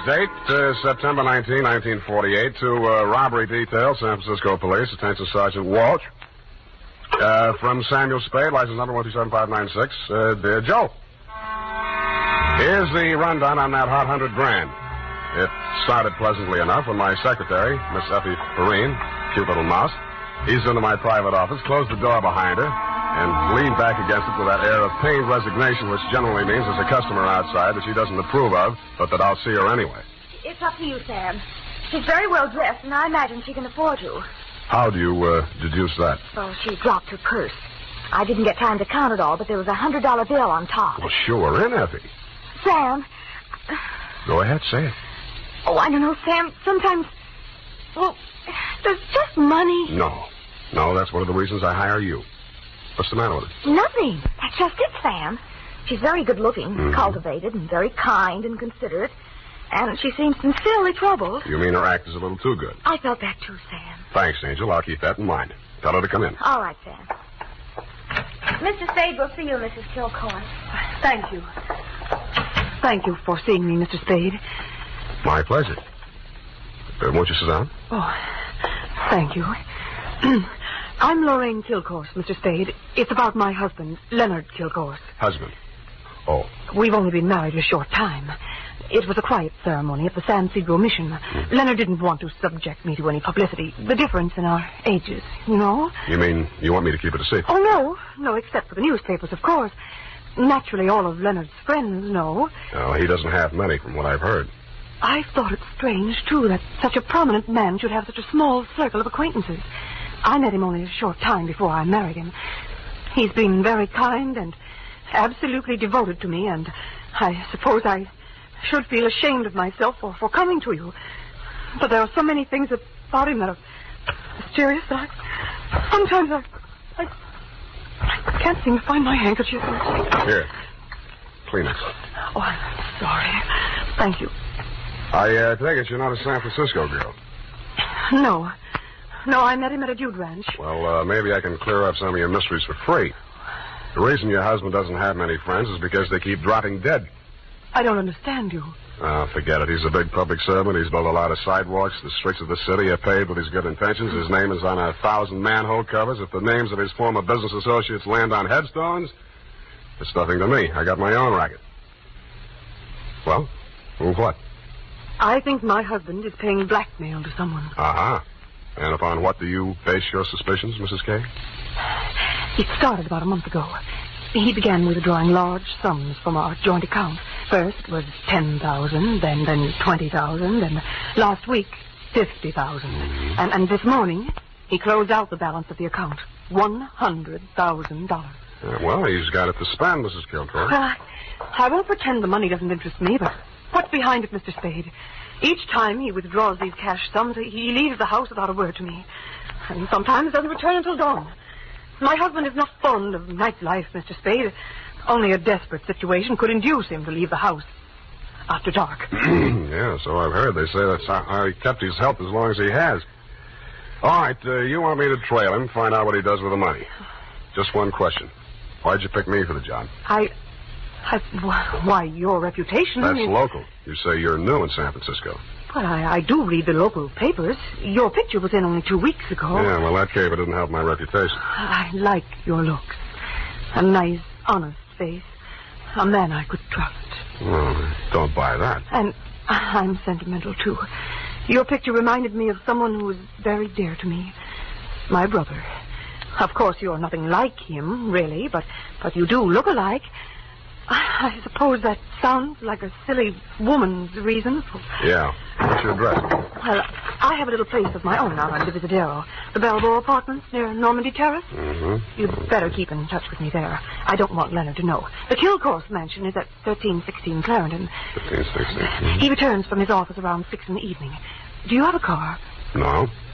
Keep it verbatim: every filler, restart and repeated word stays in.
Date, uh, September nineteenth, nineteen forty-eight, to uh, robbery detail, San Francisco Police, attention Sergeant Walsh. Uh, from Samuel Spade, license number one two seven five nine six. Uh, dear Joe. Here's the rundown on that hot hundred grand. It started pleasantly enough when my secretary, Miss Effie Perrine, cute little mouse, eased into my private office, closed the door behind her, and leaned back against it with that air of pained resignation, which generally means there's a customer outside that she doesn't approve of, but that I'll see her anyway. It's up to you, Sam. She's very well dressed, and I imagine she can afford you. How do you uh, deduce that? Well, she dropped her purse. I didn't get time to count it all, but there was a hundred dollar bill on top. Well, sure, in, Effie. Sam. Go ahead, say it. Oh, I don't know, Sam. Sometimes, well, there's just money. No. No, that's one of the reasons I hire you. What's the matter with it? Nothing. That's just it, Sam. She's very good-looking, mm-hmm. cultivated, and very kind and considerate. And she seems sincerely troubled. You mean her act is a little too good? I felt that too, Sam. Thanks, Angel. I'll keep that in mind. Tell her to come in. All right, Sam. Mister Spade will see you, Missus Kilcoyne. Thank you. Thank you for seeing me, Mister Spade. My pleasure. Uh, won't you sit down? Oh, thank you. I'm Lorraine Kilcourse, Mister Spade. It's about my husband, Leonard Kilcourse. Husband? Oh. We've only been married a short time. It was a quiet ceremony at the San Pedro Mission. Mm. Leonard didn't want to subject me to any publicity. The difference in our ages, you know? You mean you want me to keep it a secret? Oh, no. No, except for the newspapers, of course. Naturally, all of Leonard's friends know. Oh, he doesn't have many, from what I've heard. I thought it strange, too, that such a prominent man should have such a small circle of acquaintances. I met him only a short time before I married him. He's been very kind and absolutely devoted to me, and I suppose I should feel ashamed of myself for, for coming to you. But there are so many things about him that are mysterious that I, sometimes I, I, I can't seem to find my handkerchief. Here. Clean it. Oh, I'm sorry. Thank you. I uh, take it you're not a San Francisco girl. No. No, I met him at a dude ranch. Well, uh, maybe I can clear up some of your mysteries for free. The reason your husband doesn't have many friends is because they keep dropping dead. I don't understand you. Oh, forget it. He's a big public servant. He's built a lot of sidewalks. The streets of the city are paved with his good intentions. His name is on a thousand manhole covers. If the names of his former business associates land on headstones, it's nothing to me. I got my own racket. Well, move what? I think my husband is paying blackmail to someone. Uh-huh. And upon what do you base your suspicions, Missus K? It started about a month ago. He began withdrawing large sums from our joint account. First it was ten thousand, then then twenty thousand, then last week fifty thousand, mm-hmm. and and this morning he closed out the balance of the account, one hundred thousand dollars. Uh, well, he's got it to spend, Missus Kilcoyne. Well, I, I won't pretend the money doesn't interest me, but what's behind it, Mister Spade? Each time he withdraws these cash sums, he leaves the house without a word to me, and sometimes doesn't return until dawn. My husband is not fond of nightlife, Mister Spade. Only a desperate situation could induce him to leave the house after dark. Yeah, so I've heard. They say that's how he kept his health as long as he has. All right, uh, you want me to trail him, find out what he does with the money. Just one question. Why'd you pick me for the job? I... I why, your reputation... That's is... local. You say you're new in San Francisco. Well, I, I do read the local papers. Your picture was in only two weeks ago. Yeah, well, that caper didn't help my reputation. I like your looks. A nice, honest face. A man I could trust. Well, don't buy that. And I'm sentimental, too. Your picture reminded me of someone who was very dear to me. My brother. Of course, you're nothing like him, really, but, but you do look alike. I, I suppose that sounds like a silly woman's reason for... Yeah. What's your address? Well, I have a little place of my own out on Divisadero. The Balboa Apartments near Normandy Terrace. Mm-hmm. You'd better keep in touch with me there. I don't want Leonard to know. The Kilcourse mansion is at thirteen sixteen Clarendon. thirteen sixteen. Mm-hmm. He returns from his office around six in the evening. Do you have a car? No.